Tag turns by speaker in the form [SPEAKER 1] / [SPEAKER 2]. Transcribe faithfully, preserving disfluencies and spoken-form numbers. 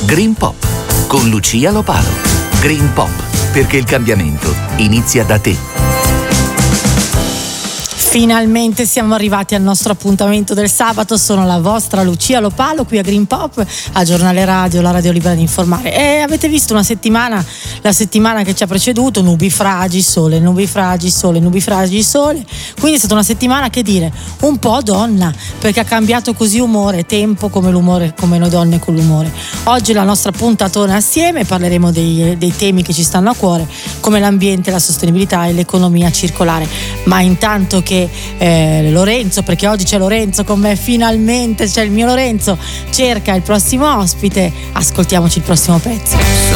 [SPEAKER 1] Green Pop con Lucia Lopalo. Green Pop, perché il cambiamento inizia da te.
[SPEAKER 2] Finalmente siamo arrivati al nostro appuntamento del sabato. Sono la vostra Lucia Lopalo qui a Green Pop, a Giornale Radio, la radio libera di informare. E avete visto una settimana, la settimana che ci ha preceduto, nubifragi, sole, nubifragi, sole, nubifragi, sole. Quindi è stata una settimana, che dire, un po' donna, perché ha cambiato così umore, tempo come l'umore, come noi donne con l'umore. Oggi la nostra puntatona assieme, parleremo dei, dei temi che ci stanno a cuore, come l'ambiente, la sostenibilità e l'economia circolare. Ma intanto che Eh, Lorenzo, perché oggi c'è Lorenzo con me, finalmente c'è il mio Lorenzo, cerca il prossimo ospite, ascoltiamoci il prossimo pezzo.